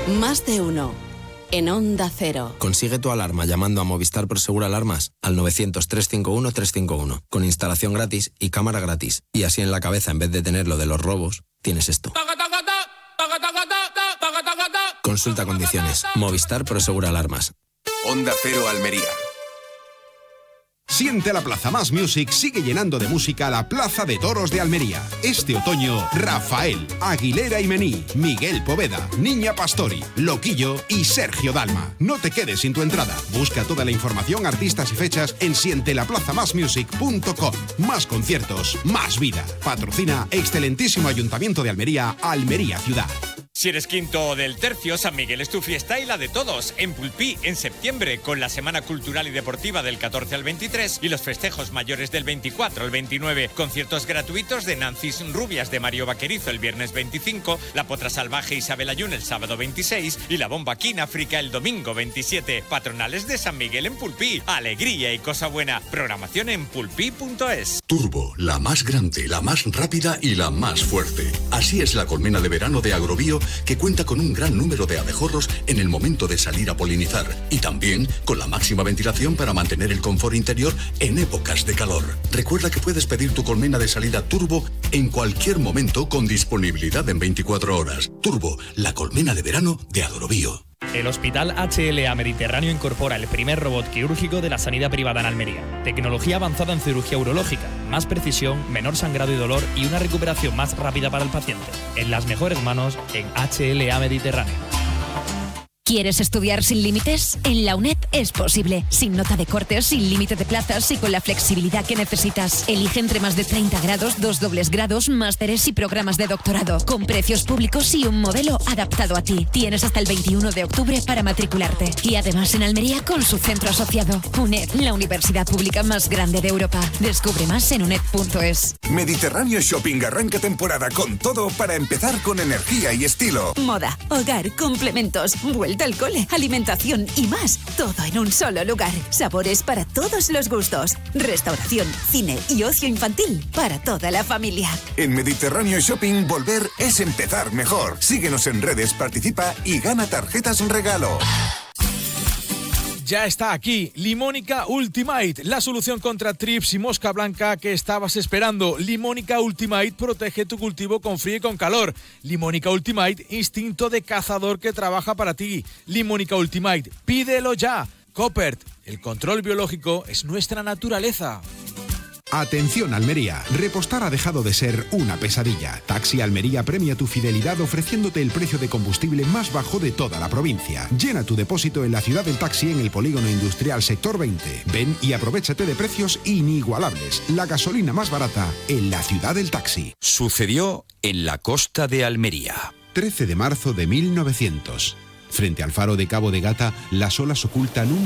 Más de uno. En Onda Cero. Consigue tu alarma llamando a Movistar Prosegur Alarmas al 900-351-351. Con instalación gratis y cámara gratis. Y así en la cabeza, en vez de tener lo de los robos, tienes esto. Consulta condiciones. Movistar Prosegur Alarmas. Onda Cero Almería. Siente la Plaza Más Music sigue llenando de música la Plaza de Toros de Almería. Este otoño, Rafael, Aguilera y Mení, Miguel Poveda, Niña Pastori, Loquillo y Sergio Dalma. No te quedes sin tu entrada. Busca toda la información, artistas y fechas en sientelaplazamasmusic.com. Más conciertos, más vida. Patrocina excelentísimo Ayuntamiento de Almería, Almería Ciudad. Si eres quinto del tercio, San Miguel es tu fiesta y la de todos. En Pulpí, en septiembre, con la Semana Cultural y Deportiva del 14 al 23 y los festejos mayores del 24 al 29. Conciertos gratuitos de Nancy's Rubias de Mario Vaquerizo el viernes 25, la Potra Salvaje Isabel Ayun el sábado 26 y la Bomba King África el domingo 27. Patronales de San Miguel en Pulpí. Alegría y cosa buena. Programación en pulpí.es. Turbo, la más grande, la más rápida y la más fuerte. Así es la colmena de verano de Agrobio, que cuenta con un gran número de abejorros en el momento de salir a polinizar y también con la máxima ventilación para mantener el confort interior en épocas de calor. Recuerda que puedes pedir tu colmena de salida Turbo en cualquier momento con disponibilidad en 24 horas. Turbo, la colmena de verano de Agrobio. El Hospital HLA Mediterráneo incorpora el primer robot quirúrgico de la sanidad privada en Almería. Tecnología avanzada en cirugía urológica, más precisión, menor sangrado y dolor y una recuperación más rápida para el paciente. En las mejores manos, en HLA Mediterráneo. ¿Quieres estudiar sin límites? En la UNED es posible. Sin nota de cortes, sin límite de plazas y con la flexibilidad que necesitas. Elige entre más de 30 grados, 2 dobles grados, másteres y programas de doctorado. Con precios públicos y un modelo adaptado a ti. Tienes hasta el 21 de octubre para matricularte. Y además en Almería con su centro asociado. UNED, la universidad pública más grande de Europa. Descubre más en uned.es. Mediterráneo Shopping arranca temporada con todo para empezar con energía y estilo. Moda, hogar, complementos, vuelta al cole, alimentación y más. Todo en un solo lugar. Sabores para todos los gustos. Restauración, cine y ocio infantil para toda la familia. En Mediterráneo Shopping, volver es empezar mejor. Síguenos en redes, participa y gana tarjetas regalo. Ya está aquí, Limónica Ultimate, la solución contra trips y mosca blanca que estabas esperando. Limónica Ultimate protege tu cultivo con frío y con calor. Limónica Ultimate, instinto de cazador que trabaja para ti. Limónica Ultimate, pídelo ya. Coppert, el control biológico es nuestra naturaleza. Atención Almería, repostar ha dejado de ser una pesadilla. Taxi Almería premia tu fidelidad ofreciéndote el precio de combustible más bajo de toda la provincia. Llena tu depósito en la ciudad del taxi en el polígono industrial sector 20. Ven y aprovéchate de precios inigualables. La gasolina más barata en la ciudad del taxi. Sucedió en la costa de Almería. 13 de marzo de 1900. Frente al faro de Cabo de Gata, las olas ocultan un